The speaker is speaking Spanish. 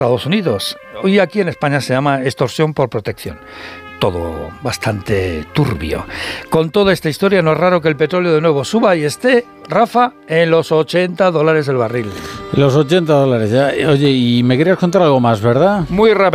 Estados Unidos. Hoy aquí en España se llama extorsión por protección. Todo bastante turbio. Con toda esta historia no es raro que el petróleo de nuevo suba y esté, Rafa, en los $80 el barril. Los $80, ya. Oye, y me querías contar algo más, ¿verdad? Muy rápido.